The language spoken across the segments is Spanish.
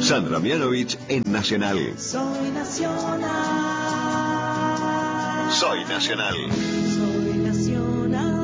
Sandra Mianovich en Nacional. Soy Nacional. Soy Nacional. Soy Nacional.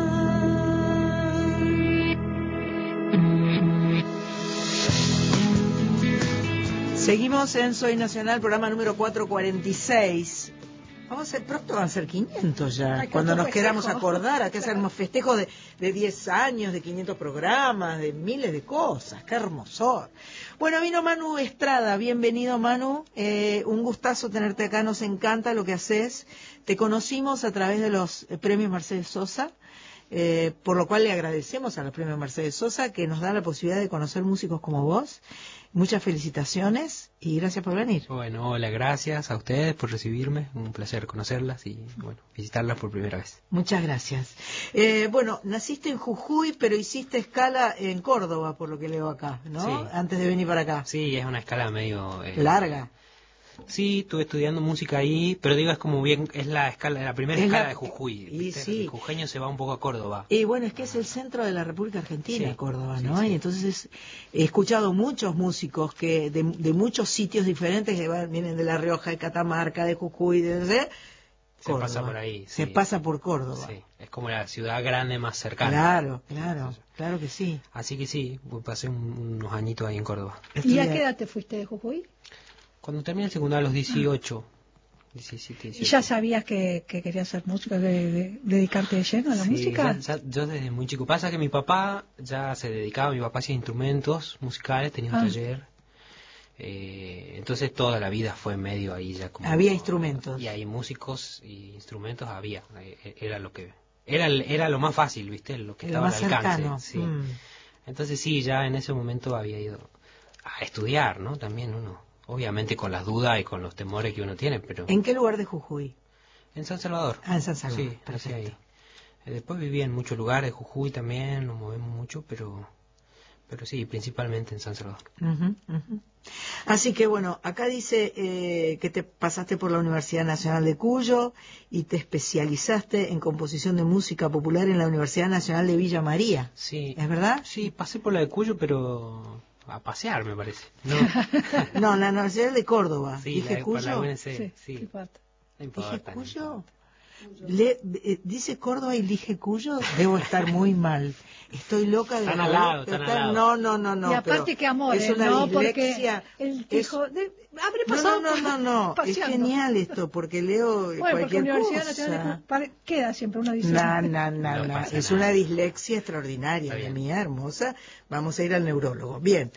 Seguimos en Soy Nacional, programa número 446. Pronto van a ser 500 ya. Cuando nos queramos acordar, hay que hacer unos festejos de 10 años, de 500 programas, de miles de cosas. ¡Qué hermosor! Bueno, vino Manu Estrada. Bienvenido, Manu. Un gustazo tenerte acá. Nos encanta lo que haces. Te conocimos a través de los premios Mercedes Sosa, por lo cual le agradecemos a los premios Mercedes Sosa que nos da la posibilidad de conocer músicos como vos. Muchas felicitaciones y gracias por venir. Bueno, hola, gracias a ustedes por recibirme, un placer conocerlas y bueno, visitarlas por primera vez. Muchas gracias. Bueno, naciste en Jujuy, pero hiciste escala en Córdoba, por lo que leo acá, ¿no? Sí. Antes de venir para acá. Sí, es una escala medio... larga. Sí, estuve estudiando música ahí, pero digo, es como bien, es la primera escala de Jujuy. Y sí. El jujeño se va un poco a Córdoba. Y bueno, es que es el centro de la República Argentina, Sí, Córdoba, sí, ¿no? sí. Y entonces he escuchado muchos músicos que de muchos sitios diferentes que vienen de La Rioja, de Catamarca, de Jujuy, Se Córdoba. pasa por ahí. Se Sí, pasa sí. por Córdoba. Sí, es como la ciudad grande más cercana. Claro, claro que sí. Así que sí, pasé unos añitos ahí en Córdoba. ¿Y a qué edad te fuiste de Jujuy? Cuando terminé el secundario a los 18, 17, 18. ¿Y ya sabías que querías ser músico, dedicarte de lleno a la música? Yo desde muy chico. Pasa que mi papá ya se dedicaba, mi papá hacía instrumentos musicales, tenía un taller. Entonces toda la vida fue medio ahí ya como... Había instrumentos. Y hay músicos y instrumentos había. Era lo que... Era lo más fácil, ¿viste? Lo que estaba al alcance. Cercano. Sí. Entonces sí, ya en ese momento había ido a estudiar, ¿no? También uno... Obviamente con las dudas y con los temores que uno tiene, pero... ¿En qué lugar de Jujuy? En San Salvador. Ah, en San Salvador. Sí, perfecto. ahí. Después viví en muchos lugares, Jujuy también, nos movemos mucho, pero sí, principalmente en San Salvador. Así que bueno, acá dice que te pasaste por la Universidad Nacional de Cuyo y te especializaste en composición de música popular en la Universidad Nacional de Villa María. Sí. ¿Es verdad? Sí, pasé por la de Cuyo, pero... a pasear, me parece. No, la Universidad de Córdoba. Sí, ¿Dije Cuyo? La UNC, sí. ¿Qué importa? No importa, ¿Dije Cuyo? no importa. Dice Córdoba y dije Cuyo, debo estar muy mal. Estoy loca de... Están al lado, están al lado. No. Y aparte que amor, es una ¿no? dislexia. Porque él dijo, habré pasado No. Es paseando. genial esto, porque leo Bueno, porque cualquier Universidad cosa. Nacional queda siempre, uno dice. No. pasa Es nada. una dislexia extraordinaria, Está bien. mía hermosa. Vamos a ir al neurólogo. Bien.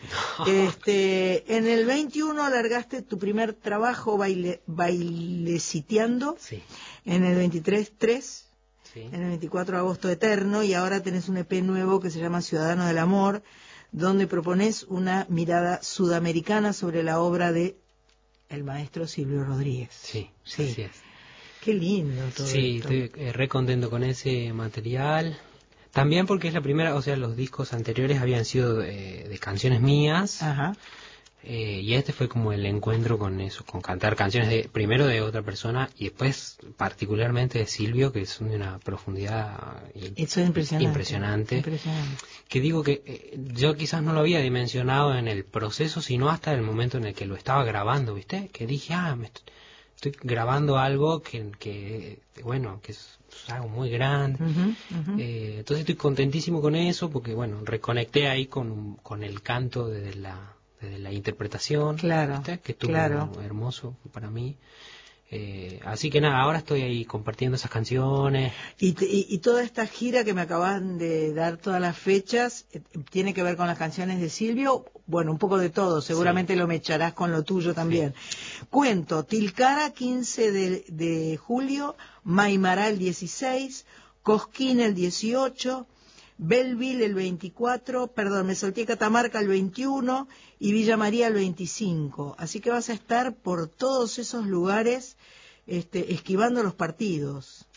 En el 21 largaste tu primer trabajo baileciteando. Sí. En el 23, 3. Sí. En el 24 Agosto Eterno, y ahora tenés un EP nuevo que se llama Ciudadano del Amor, donde propones una mirada sudamericana sobre la obra de el maestro Silvio Rodríguez. Sí, Sí. así es. Qué lindo todo Sí, esto. estoy re contento con ese material. También porque es la primera, o sea, los discos anteriores habían sido de canciones mías. Ajá. Y este fue como el encuentro con eso, con cantar canciones primero de otra persona y después particularmente de Silvio, que es de una profundidad Eso es impresionante. Que digo que yo quizás no lo había dimensionado en el proceso, sino hasta el momento en el que lo estaba grabando, ¿viste? Que dije, estoy grabando algo que bueno, que es algo muy grande. Entonces estoy contentísimo con eso porque, bueno, reconecté ahí con el canto desde la interpretación, Claro, ¿viste? Que estuvo claro. hermoso para mí. Así que nada, ahora estoy ahí compartiendo esas canciones. Y toda esta gira que me acaban de dar todas las fechas, ¿tiene que ver con las canciones de Silvio? Bueno, un poco de todo, seguramente Sí. lo mecharás con lo tuyo también. Sí. Cuento, Tilcara 15 de julio, Maimará el 16, Cosquín el 18, Belleville el 24, me salté Catamarca el 21 y Villa María el 25. Así que vas a estar por todos esos lugares esquivando los partidos.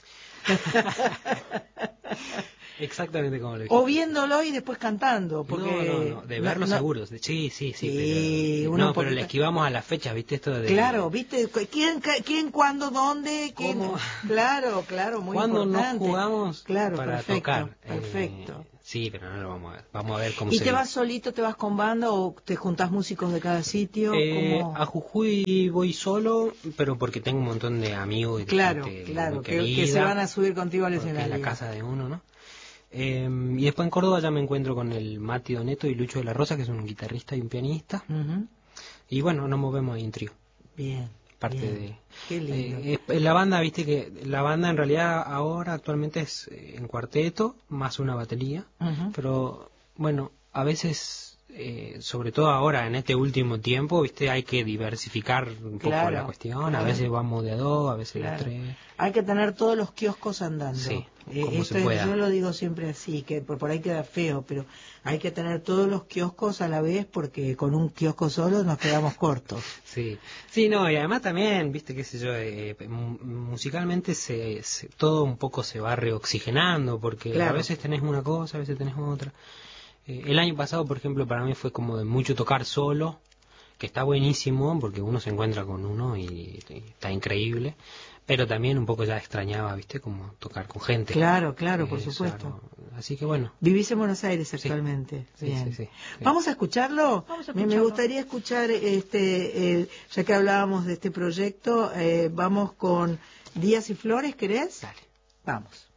Exactamente como lo dije. O viéndolo y después cantando. Porque no, de verlo seguro. Sí, pero, uno pero le esquivamos a las fechas, ¿viste? Esto de... Claro, ¿viste? ¿Quién, cuándo, dónde? ¿Quién? ¿Cómo? Claro, muy ¿Cuándo importante. nos jugamos claro, para perfecto, tocar? Perfecto. Sí, pero no lo vamos a ver. Vamos a ver cómo ¿Y se te ve. vas solito, te vas con banda o te juntás músicos de cada sitio? ¿Cómo? A Jujuy voy solo, pero porque tengo un montón de amigos y de Claro, gente claro, muy que se van a subir contigo al porque escenario. es la casa de uno, ¿no? Y después en Córdoba ya me encuentro con el Mati Doneto y Lucho de la Rosa, que es un guitarrista y un pianista. Ujú. Y bueno, nos movemos ahí en trío. Bien. Parte bien. de... Qué lindo. la banda, viste que la banda en realidad ahora actualmente es en cuarteto, más una batería. Ujú. Pero bueno, a veces, sobre todo ahora en este último tiempo, viste, hay que diversificar un poco Claro, la cuestión. claro. A veces vamos de a dos, a veces de a Claro. tres. Hay que tener todos los kioscos andando. Sí, como Esto se pueda. yo lo digo siempre así, que por ahí queda feo, pero hay que tener todos los kioscos a la vez porque con un kiosco solo nos quedamos cortos. Sí, sí, no, y además también, viste, qué sé yo, musicalmente todo un poco se va reoxigenando, porque Claro. a veces tenés una cosa, a veces tenés otra. El año pasado, por ejemplo, para mí fue como de mucho tocar solo, que está buenísimo, porque uno se encuentra con uno y está increíble, pero también un poco ya extrañaba, viste, como tocar con gente. Claro, claro, por Es supuesto. algo- Así que bueno. Vivís en Buenos Aires actualmente. Sí, Bien. sí. ¿Vamos a escucharlo? Vamos a Me escucharlo. gustaría escuchar, ya que hablábamos de este proyecto, vamos con Días y Flores, ¿querés? Dale. Vamos.